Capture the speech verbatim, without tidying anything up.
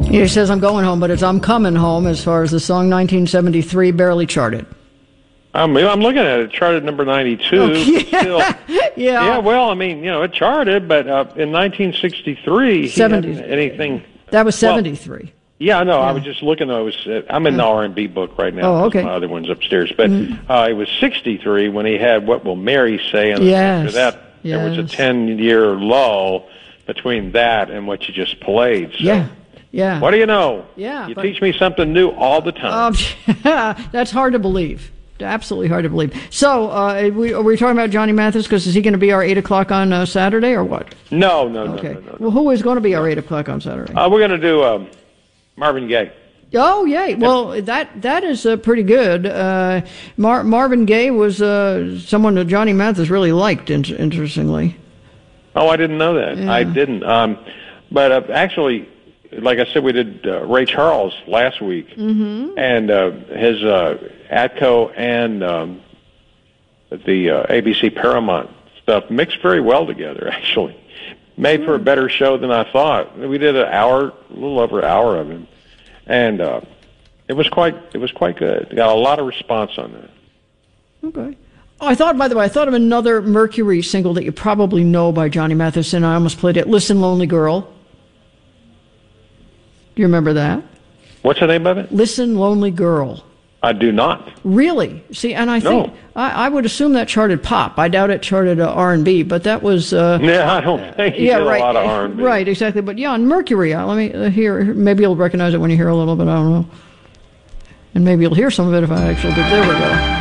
He says, I'm going home, but it's I'm coming home as far as the song. Nineteen seventy-three, barely charted. I'm, I'm looking at it. It charted number ninety-two. Oh, yeah. Still, yeah. Yeah, well, I mean, you know, it charted, but uh, in nineteen sixty-three, he seventy hadn't anything. That was seventy-three. Well, yeah, no, yeah. I was just looking. I was. Uh, I'm in the R and B book right now. Oh, okay. My other one's upstairs, but mm-hmm. uh, it was sixty-three when he had "What Will Mary Say," and yes. after that, yes. there was a ten-year lull between that and what you just played. So. Yeah. Yeah. What do you know? Yeah. You but, teach me something new all the time. Um, that's hard to believe. Absolutely hard to believe. So, uh, are, we, are we talking about Johnny Mathis? Because is he going to be our eight o'clock on uh, Saturday or what? No, no, no. Okay. No, no, no. Well, who is going to be our eight o'clock on Saturday? Uh, we're going to do um, Marvin Gaye. Oh, yay. Well, that that is uh, pretty good. Uh, Mar- Marvin Gaye was uh, someone that Johnny Mathis really liked, in- interestingly. Oh, I didn't know that. Yeah. I didn't. Um, but uh, actually, like I said, we did uh, Ray Charles last week, mm-hmm. and uh, his uh, Atco and um, the uh, A B C Paramount stuff mixed very well together, actually. Made for a better show than I thought. We did an hour, a little over an hour of him, and uh, it was quite it was quite good. Got a lot of response on that. Okay. Oh, I thought, by the way, I thought of another Mercury single that you probably know by Johnny Mathis, and I almost played it. Listen, Lonely Girl. Do you remember that? What's the name of it? Listen, Lonely Girl. I do not. Really? See, and I think no. I, I would assume that charted pop. I doubt it charted uh, R and B, but that was. Uh, yeah, I don't think he yeah, did right, a lot of R and B. Right, exactly. But yeah, on Mercury, uh, let me uh, hear. Maybe you'll recognize it when you hear a little bit. I don't know. And maybe you'll hear some of it if I actually did. There we go.